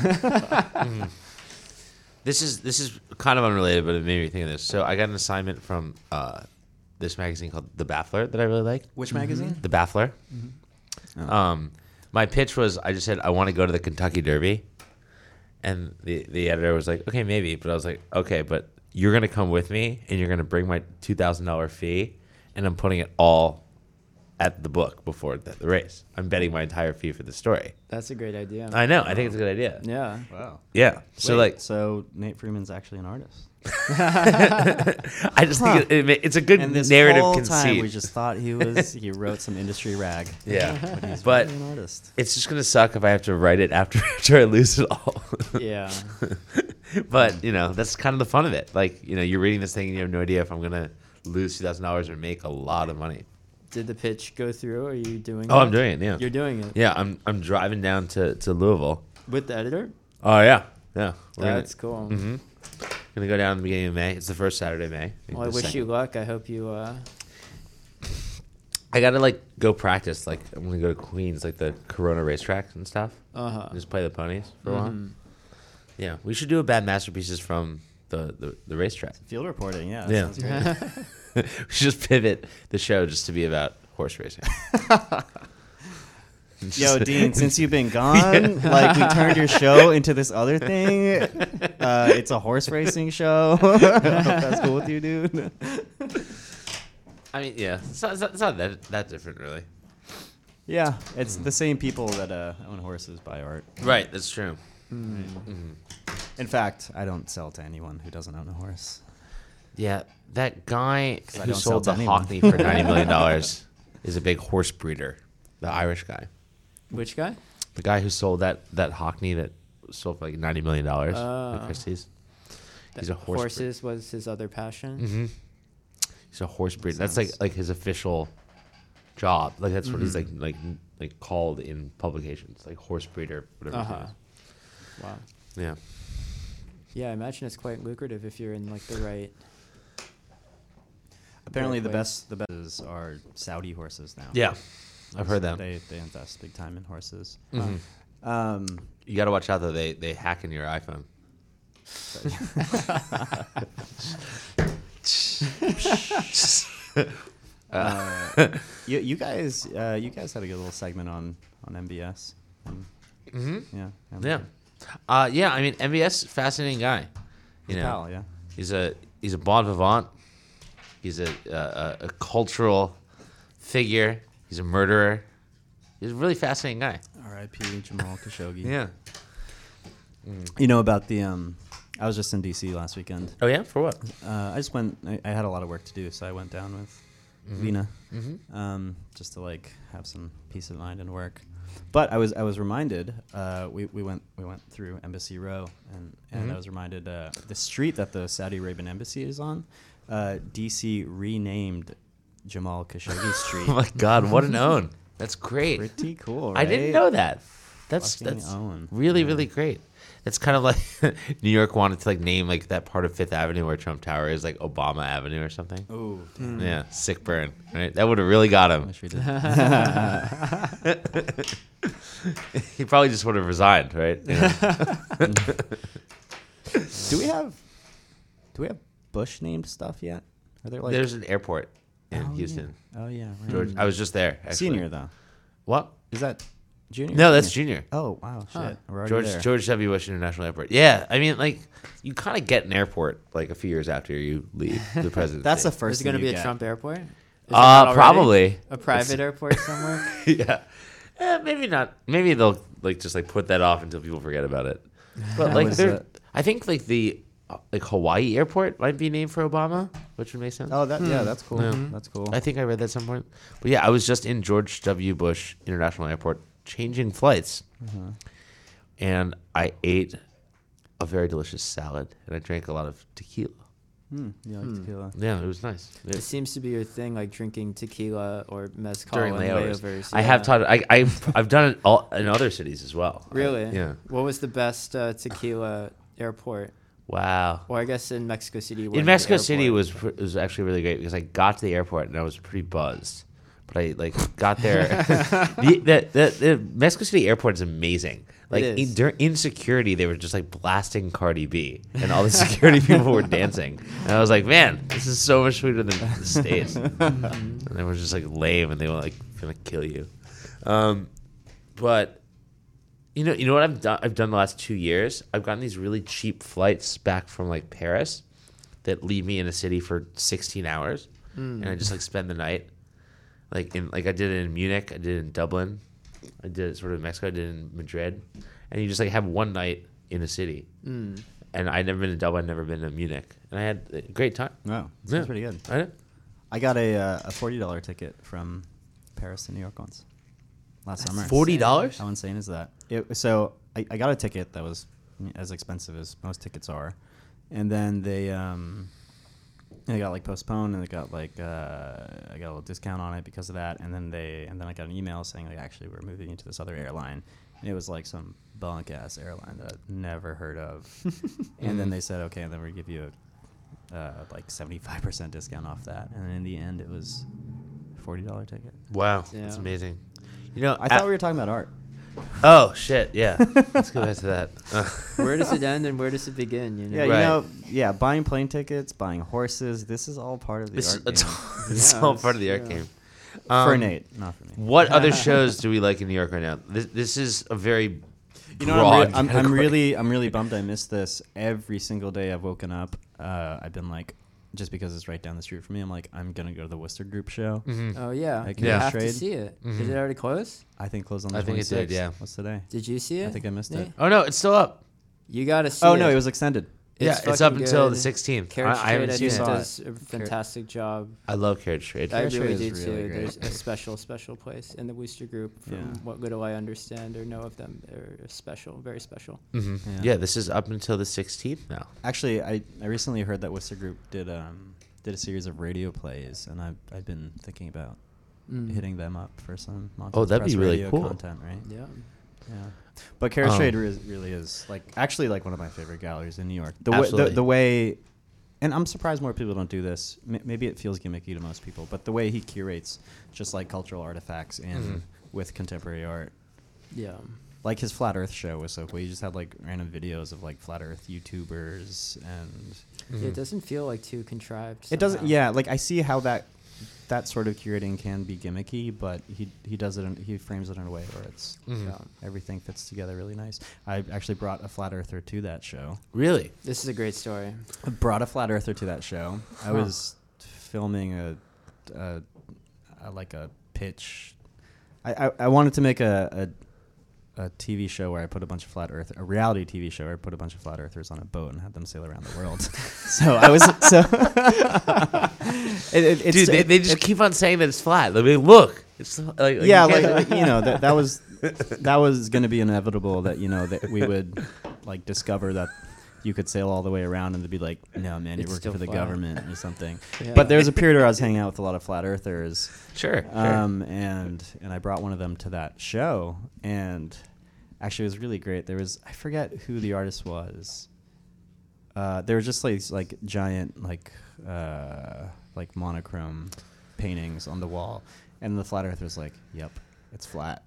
This is kind of unrelated, but it made me think of this. So I got an assignment from this magazine called The Baffler that I really like. Which magazine? The Baffler. Oh. My pitch was I just said I want to go to the Kentucky Derby, and the editor was like, okay, maybe, but I was like, okay, but you're gonna come with me and you're gonna bring my $2,000 fee, and I'm putting it all at the book before the race. I'm betting my entire fee for the story. That's a great idea. I know. I think it's a good idea. Yeah. Wow. Yeah. So Wait, so Nate Freeman's actually an artist. I just think it's a good And this narrative whole conceit. time we just thought he wrote some industry rag. Yeah. But he's But really an artist. it's just gonna suck if I have to write it after I lose it all. Yeah. But that's kind of the fun of it. Like you're reading this thing and you have no idea if I'm gonna lose $2,000 or make a lot of money. Did the pitch go through? Are you doing? Oh, it? I'm doing it. Yeah. You're doing it. Yeah, I'm driving down to Louisville. With the editor. Oh yeah. We're That's cool. Mm-hmm. Gonna go down at the beginning of May. It's the first Saturday of May. Well, I wish you luck. I hope you. I gotta go practice. I'm gonna go to Queens, the Corona racetrack and stuff. Just play the ponies for a while. Mhm. Yeah, we should do a bad masterpieces from the racetrack. Field reporting, yeah. That Yeah. sounds great. We should just pivot the show just to be about horse racing. Yo, Dean, since you've been gone, we turned your show into this other thing. It's a horse racing show. I hope that's cool with you, dude. I mean, yeah, it's not that different, really. Yeah, it's the same people that own horses buy art. Right, that's true. In fact, I don't sell to anyone who doesn't own a horse. Yeah, that guy 'Cause I who don't sell sold to the anyone. Hockney for $90 million is a big horse breeder. The Irish guy. Which guy? The guy who sold that Hockney that sold for like $90 million at Christie's. He's a horse breeder. Horses was his other passion. Mm-hmm. He's a horse breeder. That's Sounds- like his official job. Like that's what he's Mm-hmm. like called in publications, like horse breeder, whatever. his name Wow. is. Yeah. Yeah, I imagine it's quite lucrative if you're in like the right. Apparently, Right the way. best are Saudi horses now. Yeah, I've heard that. They invest big time in horses. Mhm. Um, You got to watch out though. They hack in your iPhone. you guys had a good little segment on MBS. Mm-hmm. Yeah. Yeah. I mean, MVS, fascinating guy. You know, Pal, yeah. he's a bon vivant. He's a cultural figure. He's a murderer. He's a really fascinating guy. R.I.P. Jamal Khashoggi. Yeah. You know about the I was just in D.C. last weekend. Oh yeah, for what? I just went. I had a lot of work to do, so I went down with Lena, Mm-hmm. just to like have some peace of mind and work. But I was reminded. We went through Embassy Row, and I was reminded the street that the Saudi Arabian embassy is on. D.C. renamed Jamal Khashoggi Street. Oh my God, what an own! That's great. Pretty cool, right? I didn't know that. That's Fucking own. really Yeah. really great. It's kind of like New York wanted to like name like that part of Fifth Avenue where Trump Tower is, like Obama Avenue or something. Ooh, Yeah, sick burn. Right, that would have really got him. wish we did. He probably just would have resigned, right? You know? Do we have Bush named stuff yet? Are there like There's an airport in Oh, Houston. Yeah. Oh yeah, right. George, I was just there. Actually. Senior though. What? Is that junior? No, that's junior. Oh wow, shit. Huh. We're already there. George W. Bush International Airport. Yeah, I mean, like, you kind of get an airport like a few years after you leave the presidency. That's the Is first. it going to thing be you a get. Trump airport? Is it not already? Probably. A private airport somewhere? Yeah. Maybe not. Maybe they'll like just like put that off until people forget about it. But How like, is they're, that? I think like the like Hawaii airport might be named for Obama, which would make sense. Oh, yeah, that's cool. Yeah. That's cool. I think I read that at some point. But yeah, I was just in George W. Bush International Airport changing flights, and I ate a very delicious salad, and I drank a lot of tequila. You like tequila? Yeah, it was nice. It seems to be your thing, like drinking tequila or mezcal During and layovers. layovers. I have taught. I've done it all in other cities as well. Really? Yeah. What was the best tequila airport? Wow. Or I guess in Mexico City. In Mexico City was actually really great because I got to the airport and I was pretty buzzed, but I like got there. the Mexico City airport is amazing. Like It is. in security, they were just like blasting Cardi B, and all the security people were dancing. And I was like, man, this is so much sweeter than the States. And they were just like lame, and they were like gonna kill you. But you know what I've done the last 2 years? I've gotten these really cheap flights back from like Paris that leave me in a city for 16 hours, and I just like spend the night. I did it in Munich, I did it in Dublin, I did it sort of in Mexico, I did it in Madrid, and you just like have one night in a city. And I'd never been to Dublin, never been to Munich, and I had a great time. Wow, Yeah. that's pretty good. I did. I got a $40 ticket from Paris to New York once last summer. $40? How insane is that? So I got a ticket that was as expensive as most tickets are, and then they got like postponed, and they got like I got a little discount on it because of that, and then I got an email saying like actually we're moving into this other airline, and it was like some bunk ass airline that I'd never heard of, and then they said okay, and then we give you a like 75% discount off that, and then in the end it was $40 ticket. Wow, Yeah. that's amazing. You know, I thought we were talking about art. Oh shit! Yeah, let's go back to that. Where does it end and where does it begin? You know? Yeah, Right. buying plane tickets, buying horses. This is all part of the art game. It's Yeah, all part of the art yeah. game. For Nate, not for me. What other shows do we like in New York right now? This is a very You know, broad I'm category. really bummed I missed this. Every single day I've woken up, I've been like, just because it's right down the street from me, I'm like, I'm gonna go to the Worcester Group show. Oh yeah. Like, You yeah. have to Trade. see it. Mhm. Did it already close? I think closed on the I think it 26th. did, yeah. What's today? Did you see it? I think I missed it. Nate? Oh no, it's still up. You gotta see Oh it. no, it was extended. Yeah, it's up fucking until good. the 16th. Carriage I haven't Trade, I seen think, it. does a fantastic job. I love Carriage Trade. I Carriage really Trade do is too. really great. There's a special place in the Wooster group. From Yeah. what little I understand or know of them, they're special, very special. Hmm. Yeah. Yeah, this is up until the 16th now. Actually, I recently heard that Worcester Group did a series of radio plays, and I've been thinking about hitting them up for some Monsters that'd be Press really radio cool. content, right? Yeah. Yeah. But Carriage Trade really is actually one of my favorite galleries in New York. Absolutely. The way, and I'm surprised more people don't do this. Maybe it feels gimmicky to most people, but the way he curates just like cultural artifacts in with contemporary art. Yeah. Like his Flat Earth show was so cool. He just had like random videos of like Flat Earth YouTubers and Yeah, it doesn't feel like too contrived. it doesn't. somehow. Yeah, like I see how that sort of curating can be gimmicky, but he does it. He frames it in a way where it's everything fits together really nice. I actually brought a flat earther to that show. Really? This is a great story. I brought a flat earther to that show. I was filming a pitch. I wanted to make a TV show where I put a bunch of a reality TV show where I put a bunch of flat earthers on a boat and had them sail around the world. So I was Dude, they just keep on saying that it's flat. Like, look, it's like yeah, you can't- that was going to be inevitable that that we would like discover that you could sail all the way around and they'd be like, no man, you're It's working still for the flat. government or something. Yeah. But there was a period where I was hanging out with a lot of flat earthers. Sure. And I brought one of them to that show, and actually it was really great. I forget who the artist was. They were just like giant like monochrome paintings on the wall, and the flat earther was like, "Yep, it's flat."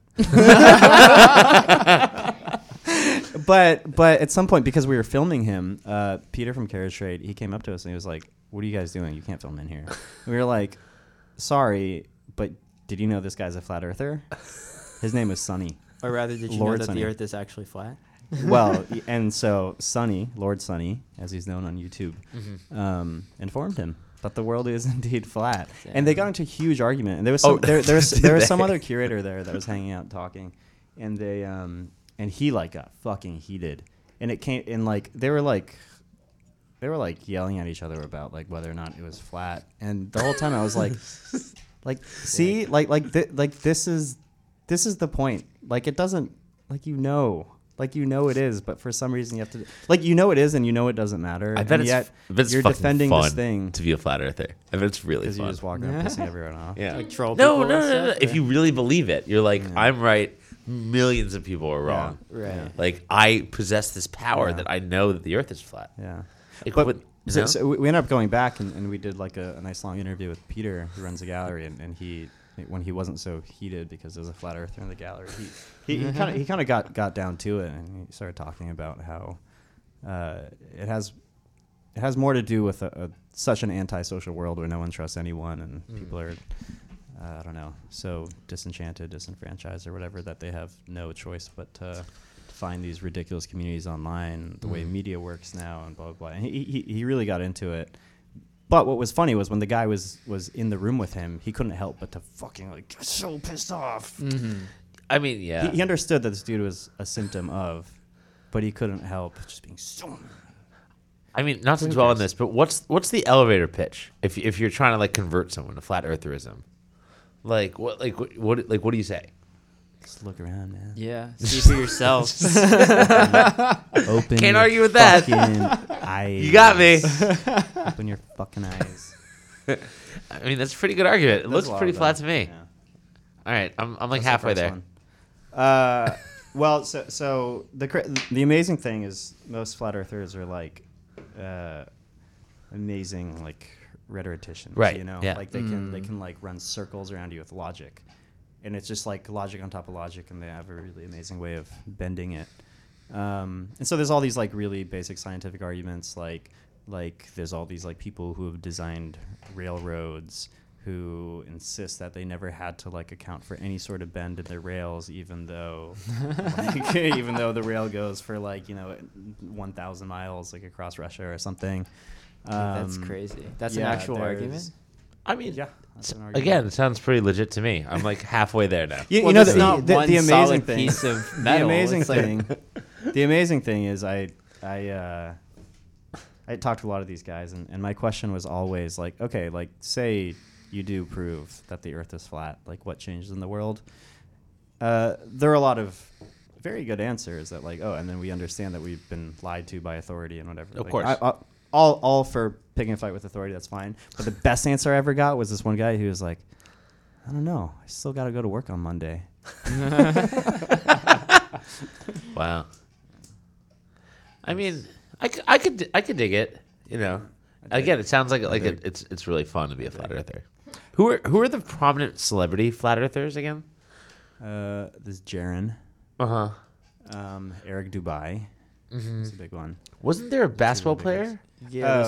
But at some point, because we were filming him, Peter from Carriage Trade, he came up to us and he was like, "What are you guys doing? You can't film in here." And we were like, "Sorry, but did you know this guy's a flat earther? His name was Sonny." Or rather, did you Lord know that Sonny. the Earth is actually flat? Well, and so Sonny, Lord Sonny, as he's known on YouTube, informed him that the world is indeed flat. And they got into a huge argument. And there was some, there was some other curator there that was hanging out talking, and they and he got fucking heated. And it came in they were yelling at each other about whether or not it was flat. And the whole time I was see, this is the point. It doesn't it is, but for some reason you have to it is and it doesn't matter. I bet and yet it's you're fucking defending fun this thing to be a flat earther. I bet it's really because you fun. just walk around pissing everyone off. Yeah. Like troll No. people and stuff? If you really believe it, you're like, Yeah. I'm right. Millions of people are wrong. Right. Like I possess this power Yeah. that I know that the Earth is flat. Yeah. Like, But what- you so, know? so we ended up going back and we did a nice long interview with Peter, who runs the gallery, and he, when he wasn't so heated because there was a flat earther in the gallery, he kind of got down to it, and he started talking about how it has more to do with such an antisocial world where no one trusts anyone and people are I don't know, so disenchanted, disenfranchised, or whatever, that they have no choice but to find these ridiculous communities online, the way media works now, and blah blah blah. And he really got into it. But what was funny was when the guy was in the room with him, he couldn't help but to fucking get so pissed off. I mean, yeah. He understood that this dude was a symptom of, but he couldn't help just being so. I mean, not to dwell on this, but what's the elevator pitch if you're trying to convert someone to flat eartherism? What do you say? Just look around, man. Yeah. See for yourself. Open Can't your argue with that. fucking eyes. You got me. Open your fucking eyes. I mean, that's a pretty good argument. It There's looks a lot pretty of flat them. to me. Yeah. All right, I'm like That's the halfway first there. one. Well, so the amazing thing is most flat earthers are amazing rhetoricians, Right, You know, yeah. they can run circles around you with logic, and it's just logic on top of logic, and they have a really amazing way of bending it. And so there's all these really basic scientific arguments, like there's all these people who have designed railroads who insist that they never had to account for any sort of bend in their rails, even though even though the rail goes for 1,000 miles across Russia or something. That's crazy. That's an yeah, actual there's- argument? I mean, Yeah, that's an argument. again, it sounds pretty legit to me. I'm halfway there now. You Well, know that's not the one amazing solid thing. piece of The metal. amazing It's like- thing. The amazing thing is I I talked to a lot of these guys, and my question was always like, okay, like say you do prove that the Earth is flat, like what changes in the world? There are a lot of very good answers that like, oh, and then we understand that we've been lied to by authority and whatever. Of Like, course. all for picking a fight with authority, that's fine. But the best answer I ever got was this one guy who was like, I don't know, I still got to go to work on Monday. Wow. I mean, I could dig it. You know, again, it sounds like it's really fun to be a flat earther. Who are the prominent celebrity flat earthers again? This Jaron, Uh huh. Eric Dubai, is a big one. Wasn't there a basketball big player? Yeah,